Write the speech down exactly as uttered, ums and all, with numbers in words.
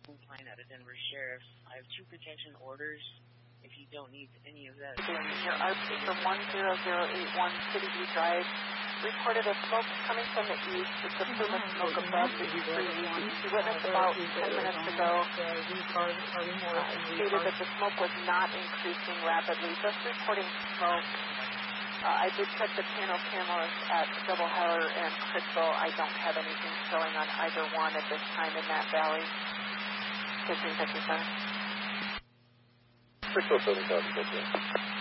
Pine out of Denver Sheriff. I have two protection orders. If you don't need any of that. Your R P from one zero zero eight one City View Drive reported a smoke coming from the east. It's a plume of smoke above the tree. He witnessed about ten minutes ago. Uh, stated that the smoke was not increasing rapidly, just reporting smoke. Uh, I did check the panel cameras at Double Heller and Crystal. I don't have anything showing on either one at this time in that valley. fifteen fifty-seven. Crystal seven thousand.